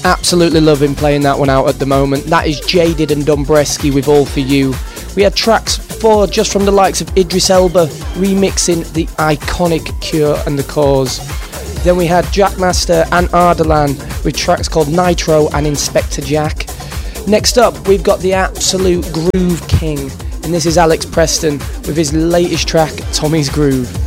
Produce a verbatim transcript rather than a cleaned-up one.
Absolutely loving playing that one out at the moment. That is Jaded and Dombresky with All For You. We had tracks before just from the likes of Idris Elba remixing the iconic Cure and The Cause. Then we had Jackmaster and Ardalan with tracks called Nitro and Inspector Jack. Next up, we've got the absolute Groove King, and this is Alex Preston with his latest track, Tommy's Groove.